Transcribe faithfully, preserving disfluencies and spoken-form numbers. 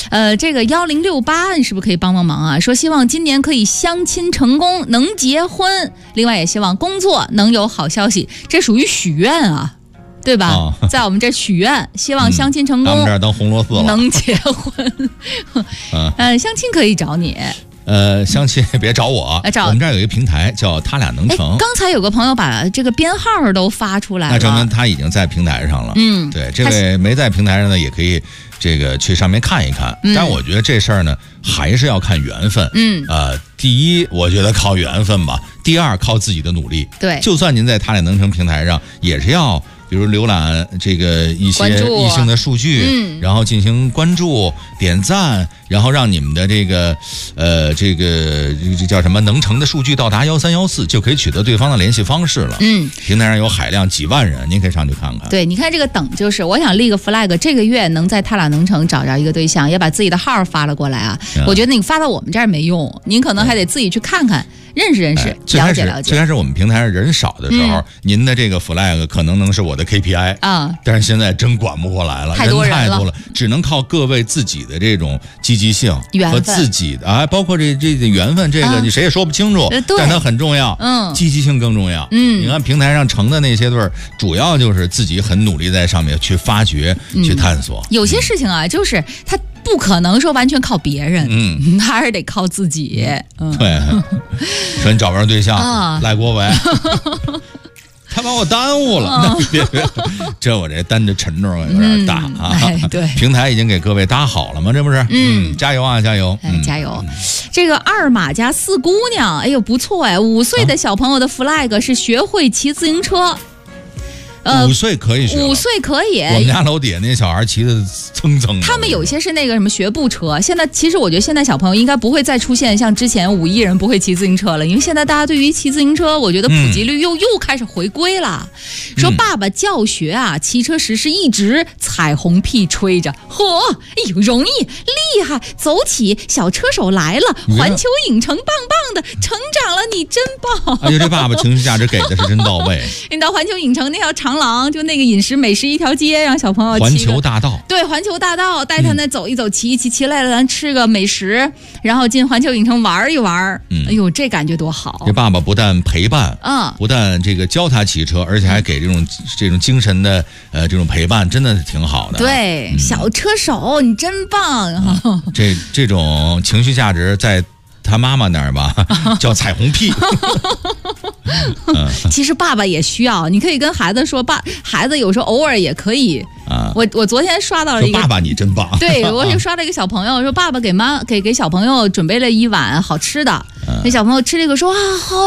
呃，这个幺零六八，你是不是可以帮帮忙啊？说希望今年可以相亲成功，能结婚，另外也希望工作能有好消息，这属于许愿啊。对吧、哦？在我们这许愿，希望相亲成功， 咱们这儿当红螺丝了， 能结婚。嗯、呃，相亲可以找你。 呃，相亲别找我， 找我们这儿有一个平台叫他俩能成。 刚才有个朋友把这个编号都发出来了， 那证明他已经在平台上了。 嗯， 对，这位没在平台上的也可以这个去上面看一看。嗯、但我觉得这事儿呢，还是要看缘分。 嗯， 呃，第一，我觉得靠缘分吧；第二，靠自己的努力。 对， 就算您在他俩能成平台上，也是要。比如浏览这个一些异性的数据， 嗯， 然后进行关注、点赞，然后让你们的这个呃这个这叫什么能成的数据到达幺三幺四，就可以取得对方的联系方式了。 嗯， 平台上有海量几万人，您可以上去看看。 对，你看这个等就是我想立个 flag， 这个月能在他俩能成找着一个对象，也把自己的号发了过来啊。嗯、我觉得你发到我们这儿没用，您可能还得自己去看看。认识认识，了解了解。 最开始我们平台上人少的时候，嗯、您的这个 flag 可能能是我的 K P I 啊， 但是现在真管不过来了， 太多人太多了， 只能靠各位自己的这种积极性和自己的啊，包括这这个缘分，这个、啊、你谁也说不清楚，但它很重要， 嗯， 积极性更重要。 嗯， 你看平台上成的那些对儿，主要就是自己很努力在上面去发掘、嗯、去探索。 有些事情啊，嗯、就是它。不可能说完全靠别人， 嗯， 还是得靠自己。嗯， 对，说你找不着对象，啊、赖国伟，他把我耽误了。那、哦、别别，这我这担着沉重有点大、 嗯、 啊、 哎。对， 平台已经给各位搭好了吗？这不是？嗯，加油啊，加油！ 哎，加油！嗯、这个二马家四姑娘，哎呦不错哎，五岁的小朋友的 flag 是学会骑自行车。 呃，五岁可以学， 五岁可以。 我们家楼底下那小孩骑的蹭蹭的。 他们有些是那个什么学步车，现在其实我觉得现在小朋友应该不会再出现像之前五亿人不会骑自行车了，因为现在大家对于骑自行车，我觉得普及率又、嗯、又开始回归了。说爸爸教学啊，骑车时是一直彩虹屁吹着，嚯，哎呦容易厉害，走起，小车手来了，环球影城棒棒的，成长了，你真棒。 哎呦，这爸爸情绪价值给的是真到位。 你到环球影城那条长廊，就那个饮食美食一条街，让小朋友骑环球大道， 对，环球大道带他那走一走，骑一骑，骑来了咱吃个美食，然后进环球影城玩一玩。嗯，哎呦，这感觉多好！ 这爸爸不但陪伴， 嗯， 不但这个教他骑车，而且还给这种这种精神的呃这种陪伴，真的是挺好的。 对，嗯、小车手你真棒！ 嗯、这这种情绪价值在他妈妈那儿吧，叫彩虹屁。 嗯、其实爸爸也需要，你可以跟孩子说，爸，孩子有时候偶尔也可以。啊、我我昨天刷到了一个爸爸，你真棒。 对，我就刷了一个小朋友说，爸爸给妈给给小朋友准备了一碗好吃的，嗯、那小朋友吃这个说啊好。